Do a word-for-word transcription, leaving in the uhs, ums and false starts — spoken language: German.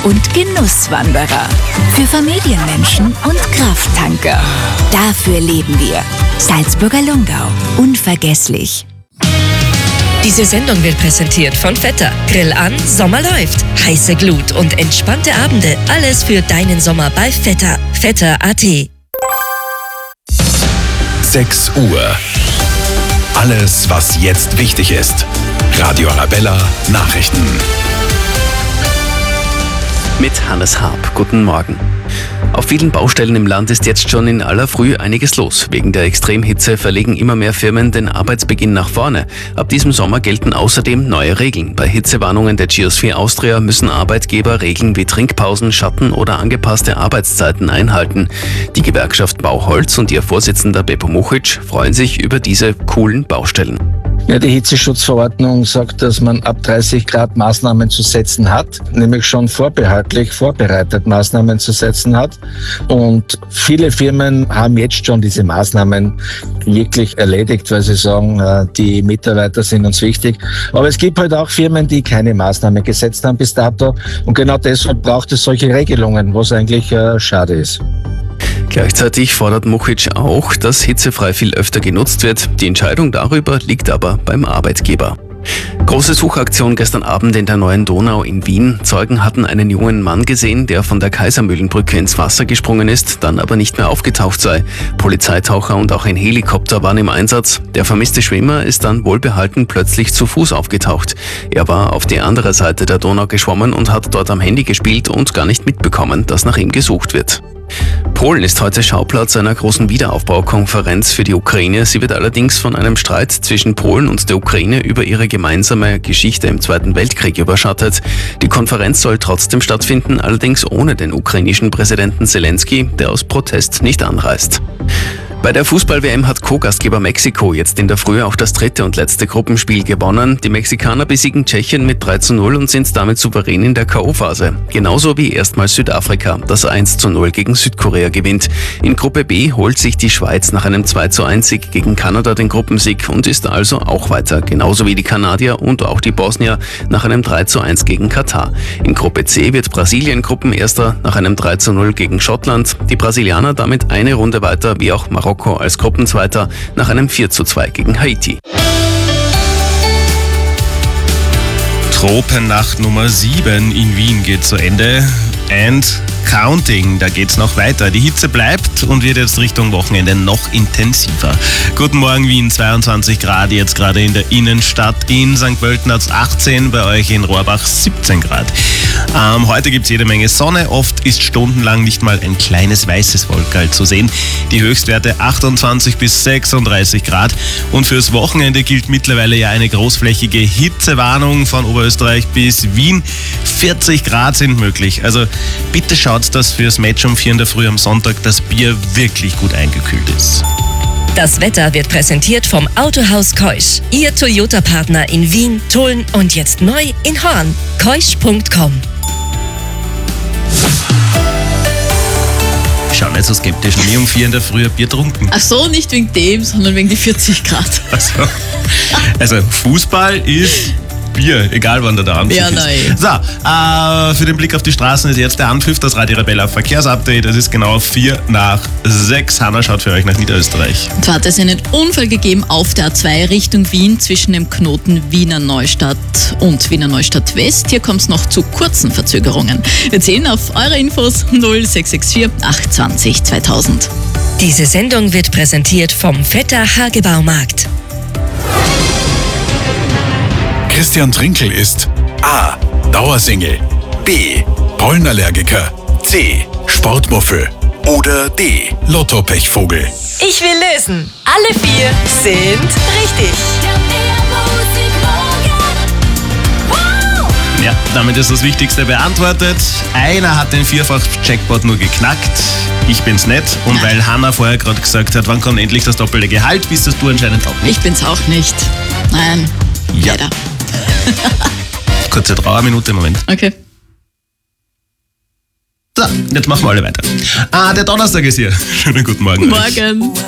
und Genusswanderer. Für Familienmenschen und Krafttanker. Dafür leben wir. Salzburger Lungau. Unvergesslich. Diese Sendung wird präsentiert von Vetter. Grill an, Sommer läuft. Heiße Glut und entspannte Abende. Alles für deinen Sommer bei Vetter. Vetter Punkt a t. sechs Uhr. Alles, was jetzt wichtig ist. Radio Arabella Nachrichten. Mit Hannes Harp. Guten Morgen. Auf vielen Baustellen im Land ist jetzt schon in aller Früh einiges los. Wegen der Extremhitze verlegen immer mehr Firmen den Arbeitsbeginn nach vorne. Ab diesem Sommer gelten außerdem neue Regeln. Bei Hitzewarnungen der Geosphere Austria müssen Arbeitgeber Regeln wie Trinkpausen, Schatten oder angepasste Arbeitszeiten einhalten. Die Gewerkschaft Bauholz und ihr Vorsitzender Beppo Muchic freuen sich über diese coolen Baustellen. Ja, die Hitzeschutzverordnung sagt, dass man ab dreißig Grad Maßnahmen zu setzen hat, nämlich schon vorbehaltlich vorbereitet Maßnahmen zu setzen hat. Und viele Firmen haben jetzt schon diese Maßnahmen wirklich erledigt, weil sie sagen, die Mitarbeiter sind uns wichtig. Aber es gibt halt auch Firmen, die keine Maßnahmen gesetzt haben bis dato. Und genau deshalb braucht es solche Regelungen, was eigentlich äh, schade ist. Gleichzeitig fordert Muchic auch, dass hitzefrei viel öfter genutzt wird. Die Entscheidung darüber liegt aber beim Arbeitgeber. Große Suchaktion gestern Abend in der Neuen Donau in Wien. Zeugen hatten einen jungen Mann gesehen, der von der Kaisermühlenbrücke ins Wasser gesprungen ist, dann aber nicht mehr aufgetaucht sei. Polizeitaucher und auch ein Helikopter waren im Einsatz. Der vermisste Schwimmer ist dann wohlbehalten plötzlich zu Fuß aufgetaucht. Er war auf die andere Seite der Donau geschwommen und hat dort am Handy gespielt und gar nicht mitbekommen, dass nach ihm gesucht wird. Polen ist heute Schauplatz einer großen Wiederaufbaukonferenz für die Ukraine. Sie wird allerdings von einem Streit zwischen Polen und der Ukraine über ihre gemeinsame Geschichte im Zweiten Weltkrieg überschattet. Die Konferenz soll trotzdem stattfinden, allerdings ohne den ukrainischen Präsidenten Zelensky, der aus Protest nicht anreist. Bei der Fußball-W M hat Co-Gastgeber Mexiko jetzt in der Früh auch das dritte und letzte Gruppenspiel gewonnen. Die Mexikaner besiegen Tschechien mit drei zu null und sind damit souverän in der K O-Phase. Genauso wie erstmals Südafrika, das eins zu null gegen Südkorea gewinnt. In Gruppe B holt sich die Schweiz nach einem zwei zu eins Sieg gegen Kanada den Gruppensieg und ist also auch weiter. Genauso wie die Kanadier und auch die Bosnier nach einem drei zu eins gegen Katar. In Gruppe C wird Brasilien Gruppenerster nach einem drei zu null gegen Schottland. Die Brasilianer damit eine Runde weiter, wie auch Marokko als Gruppenzweiter nach einem vier zu zwei gegen Haiti. Tropennacht Nummer sieben in Wien geht zu Ende. And counting, da geht's noch weiter. Die Hitze bleibt und wird jetzt Richtung Wochenende noch intensiver. Guten Morgen Wien, zweiundzwanzig Grad jetzt gerade in der Innenstadt. In Sankt Pölten hat's achtzehn, bei euch in Rohrbach siebzehn Grad. Ähm, heute gibt's jede Menge Sonne, oft ist stundenlang nicht mal ein kleines weißes Wolkerl zu sehen. Die Höchstwerte achtundzwanzig bis sechsunddreißig Grad. Und fürs Wochenende gilt mittlerweile ja eine großflächige Hitzewarnung von Oberösterreich bis Wien. vierzig Grad sind möglich. Also bitte schaut, dass fürs Match um vier in der Früh am Sonntag das Bier wirklich gut eingekühlt ist. Das Wetter wird präsentiert vom Autohaus Keusch. Ihr Toyota-Partner in Wien, Tulln und jetzt neu in Horn. keusch punkt com. Schau nicht so skeptisch, nie um vier in der Früh ein Bier trunken. Ach so, nicht wegen dem, sondern wegen die vierzig Grad. Also, also Fußball ist Bier, egal wann da der Anpfiff ja, ist. Nein. So, äh, für den Blick auf die Straßen ist jetzt der Anpfiff, das Radio Arabella Verkehrsupdate. Es ist genau vier nach sechs. Hanna schaut für euch nach Niederösterreich. Und zwar hat es einen Unfall gegeben auf der A zwei Richtung Wien zwischen dem Knoten Wiener Neustadt und Wiener Neustadt West. Hier kommt es noch zu kurzen Verzögerungen. Wir zählen auf eure Infos null sechs sechs vier acht zwei null zweitausend. Diese Sendung wird präsentiert vom Vetter Hagebaumarkt. Christian Trinkel ist A. Dauersingle, B. Pollenallergiker, C. Sportmuffel oder D. Lottopechvogel. Ich will lösen. Alle vier sind richtig. Ja, damit ist das Wichtigste beantwortet. Einer hat den Vierfach-Jackpot nur geknackt. Ich bin's nicht. Und weil Hanna vorher gerade gesagt hat, wann kommt endlich das doppelte Gehalt, bist das du anscheinend auch nicht. Ich bin's auch nicht. Nein, ja. Leider. Kurze Trauerminute, Moment. Okay. So, jetzt machen wir alle weiter. Ah, der Donnerstag ist hier. Schönen guten Morgen. Morgen.